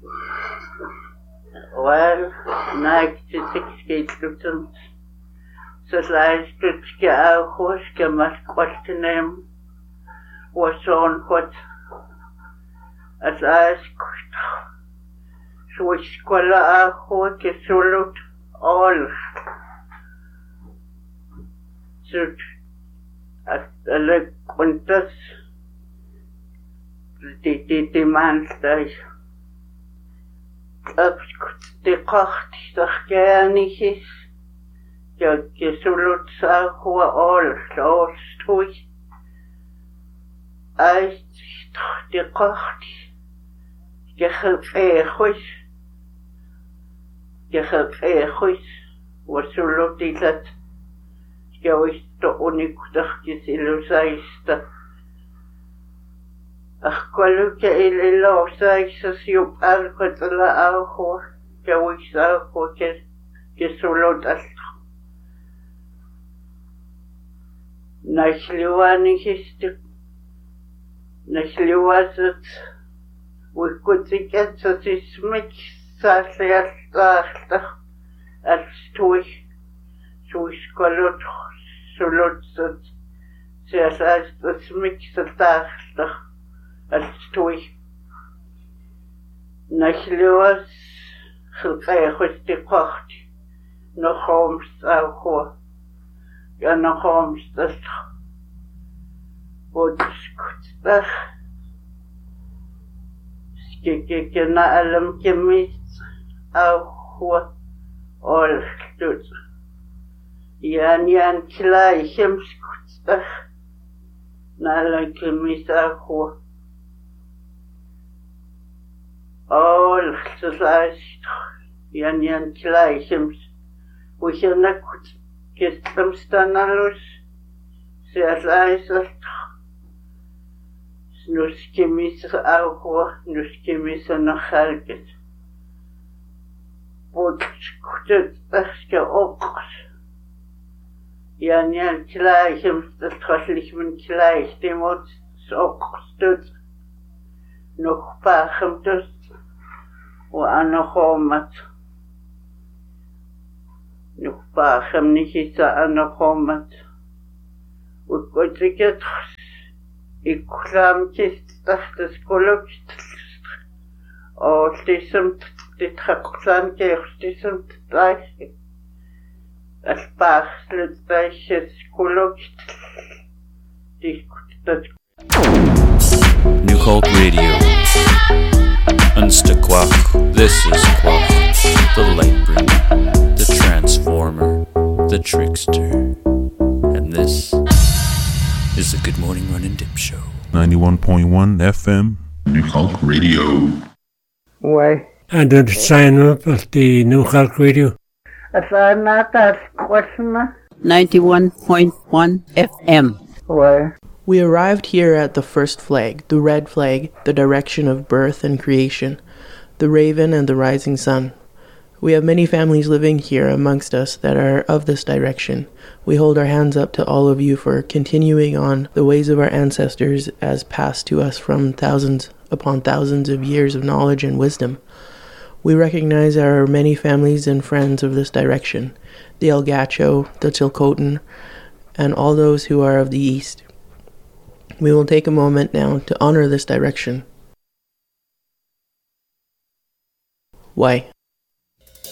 Well, 96 geitlutum. Så leistut ske auhus ske masqualtinem. Was on what as I squat. So squala auhu ke sulut all. Sut as le quantas die manstais. De kocht toch gerne je sulut auhu all stooi. Ai de kocht je geef wat sulut die dat je is de onikdag je silusaista. Ach kwaluke ililo saisa siup alkotala auho je is auho je sulut as. Nashliwani histu. Nashliwazut. We could get to this mix salsa as to squalot solutzut. Says as the mix as to Nashliwas Hilkayhusti no homes au ja no homes das would skutach skikena alam kemis au all stut yan klai hem skutach na alam kemis au all stut yan klai hem we can not get them stanalos says I Nuskimis auho, nuskimis no halget. But skutet aske okos. Yan kleichem, das trotzdlich min kleich, dem ot okostut. Noch pachem dus, o anochomat. Noch pachem nichisa anochomat. O kotiket. Ik kwam das Kollocht stisemt dit geklan stisemt gleich as parslet das Kollocht das New Cult Radio. Unsta Quack. This is Quack, the Lightbringer, the Transformer, the Trickster, and this is the Good Morning Run and Dip Show. 91.1 FM. New Cult Radio. Why? And to sign up at the New Cult Radio. As I not ask question. 91.1 FM. Why? We arrived here at the first flag, the red flag, the direction of birth and creation, the raven and the rising sun. We have many families living here amongst us that are of this direction. We hold our hands up to all of you for continuing on the ways of our ancestors as passed to us from thousands upon thousands of years of knowledge and wisdom. We recognize our many families and friends of this direction, the El Gacho, the Chilcotin, and all those who are of the East. We will take a moment now to honor this direction. Why?